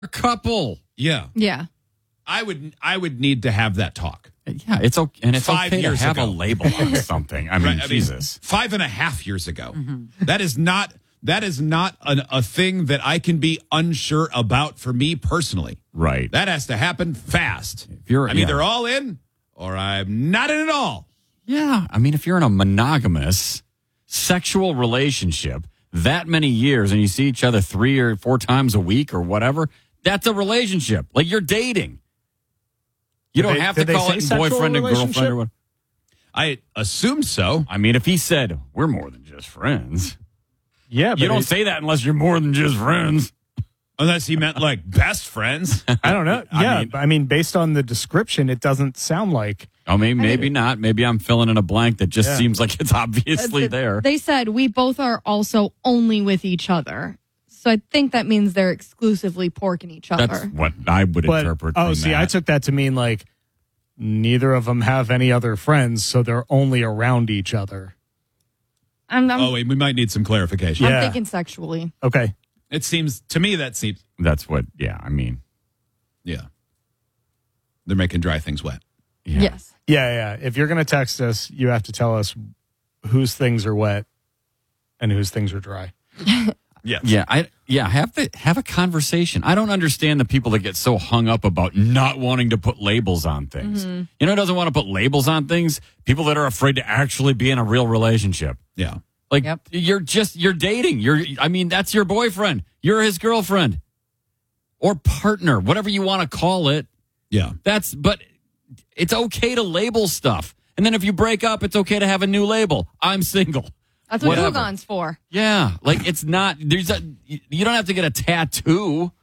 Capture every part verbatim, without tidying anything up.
A couple. Yeah. Yeah. I would I would need to have that talk. Yeah, it's okay. And it's Five okay to years have ago. a label on something. I mean, Right, I mean, Jesus. five and a half years ago. That is not that is not an, a thing that I can be unsure about for me personally. Right. That has to happen fast. If you're- I'm yeah. either all in or I'm not in at all. Yeah. I mean, if you're in a monogamous sexual relationship that many years and you see each other three or four times a week or whatever, that's a relationship. Like you're dating. You Did don't they- have to did they call say it sexual boyfriend and girlfriend relationship? or what. I assume so. I mean, if he said, we're more than just friends, Yeah, but you don't it- say that unless you're more than just friends. Unless he meant like best friends. I don't know. I Yeah, mean- but I mean, based on the description, it doesn't sound like. I mean, maybe not. Maybe I'm filling in a blank that just Yeah. seems like it's obviously Uh, there. They said we both are also only with each other. So I think that means they're exclusively porking each other. That's what I would But interpret. oh, from see, that. I took that to mean like neither of them have any other friends, so they're only around each other. I'm, I'm, Oh, wait, we might need some clarification. I'm yeah. thinking sexually. Okay. It seems to me that seems That's what. Yeah, I mean, yeah. They're making dry things wet. yeah. Yes. Yeah, yeah. If you're gonna text us, you have to tell us whose things are wet and whose things are dry. Yes. Yeah, I yeah, have the have a conversation. I don't understand the people that get so hung up about not wanting to put labels on things. Mm-hmm. You know who doesn't want to put labels on things? People that are afraid to actually be in a real relationship. Yeah. Like Yep. you're just you're dating. You're I mean, that's your boyfriend. You're his girlfriend. Or partner, whatever you want to call it. Yeah. That's but it's okay to label stuff. And then if you break up, it's okay to have a new label. I'm single. That's what Whatever. Dugon's for. Yeah, like it's not. There's a. You don't have to get a tattoo.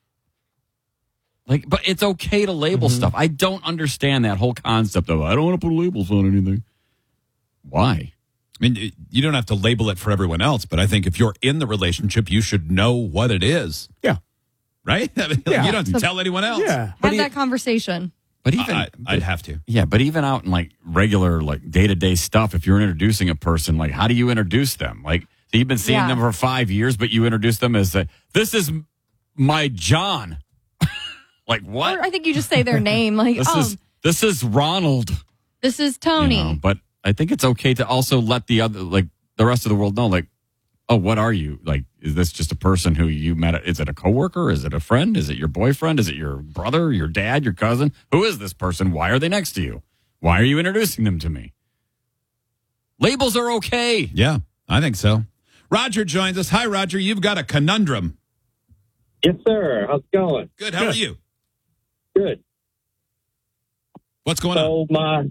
Like, but it's okay to label stuff. I don't understand that whole concept of I don't want to put labels on anything. Why? I mean, it- you don't have to label it for everyone else, but I think if you're in the relationship, you should know what it is, Yeah. right? I mean, like, Yeah. you don't have to tell anyone else. Yeah. Have he- that conversation. But even I, I'd have to. yeah, but even out in like regular like day to day stuff, if you're introducing a person, like how do you introduce them? Like so you've been seeing Yeah. them for five years, but you introduce them as uh, this is my John. Like what? Or I think you just say their name. Like, This oh, is this is Ronald. this is you Tony. know, but I think it's okay to also let the other, like the rest of the world know, like, oh, what are you? Like, is this just a person who you met? Is it a coworker? Is it a friend? Is it your boyfriend? Is it your brother, your dad, your cousin? Who is this person? Why are they next to you? Why are you introducing them to me? Labels are okay. Yeah, I think so. Roger joins us. Hi, Roger. You've got a conundrum. Yes, sir. How's it going? Good. How are you? Good. What's going on? So my,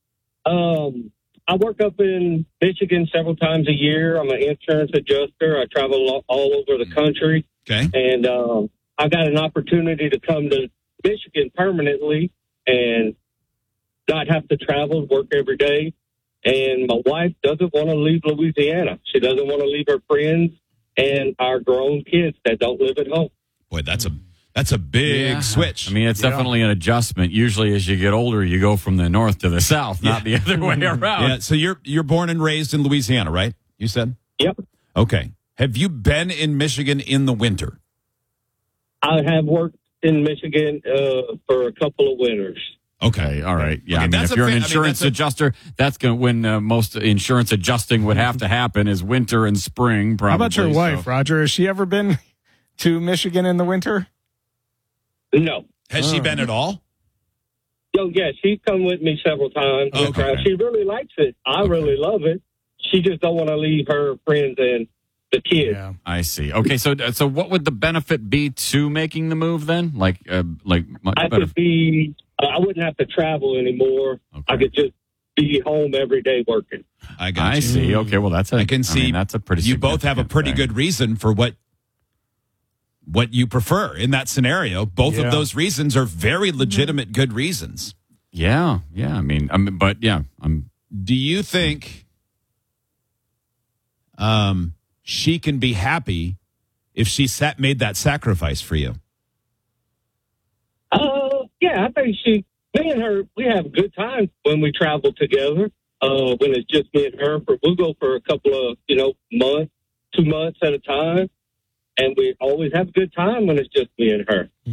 um, I work up in Michigan several times a year. I'm an insurance adjuster. I travel all, all over the country, Okay. and um, I got an opportunity to come to Michigan permanently and not have to travel, work every day. And my wife doesn't want to leave Louisiana. She doesn't want to leave her friends and our grown kids that don't live at home. Boy, that's a that's a big Yeah. switch. I mean, it's definitely an adjustment. Usually, as you get older, you go from the north to the south, not the other way around. yeah. So you're you're born and raised in Louisiana, right? You said. Yep. Okay. Have you been in Michigan in the winter? I have worked in Michigan uh, for a couple of winters. Okay. All right. Yeah. Okay, I mean, that's if a you're an fa- I mean, insurance that's a- adjuster, that's going to when uh, most insurance adjusting would have to happen is winter and spring. Probably. How about your so- wife, Roger? Has she ever been to Michigan in the winter? No. Has she been at all? Oh, yeah, she's come with me several times. Okay. Uh, She really likes it. I really love it. She just don't want to leave her friends and the kids. Yeah. I see. Okay. So, so what would the benefit be to making the move then? Like, uh, like much I better. could be, uh, I wouldn't have to travel anymore. Okay. I could just be home every day working. I got I you. see. Okay. Well, that's a. I can see mean, that's a pretty. You both have a significant pretty thing. good reason for what what you prefer in that scenario. Both Yeah. of those reasons are very legitimate good reasons. Yeah. Yeah. I mean, I mean, but yeah, I'm. Do you think um, she can be happy if she sat, made that sacrifice for you? Uh, yeah, I think she, me and her, we have good times when we travel together. Uh, when it's just me and her, for, we'll go for a couple of, you know, months, two months at a time. and we always have a good time when it's just me and her.